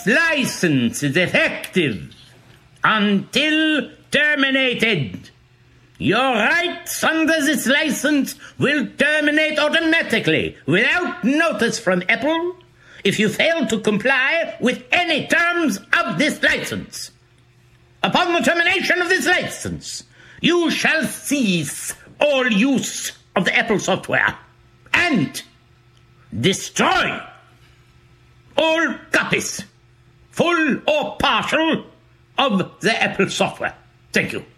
license is effective until terminated. Your rights under this license will terminate automatically without notice from Apple if you fail to comply with any terms of this license. Upon the termination of this license, you shall cease all use of the Apple software and destroy all copies, full or partial, of the Apple software. Thank you.